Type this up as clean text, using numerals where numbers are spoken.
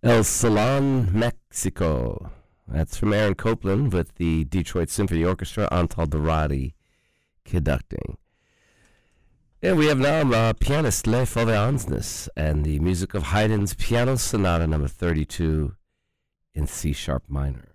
El Salon, Mexico. That's from Aaron Copland with the Detroit Symphony Orchestra, Antal Dorati conducting. And we have now pianist Leif Ove Ansnes and the music of Haydn's Piano Sonata No. 32 in C-sharp minor.